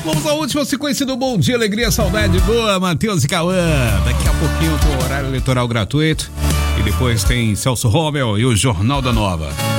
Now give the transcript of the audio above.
Vamos à última sequência do Bom Dia, Alegria, Saudade Boa, Matheus e Cauã. Daqui a pouquinho com o horário eleitoral gratuito. E depois tem Celso Rommel e o Jornal da Nova.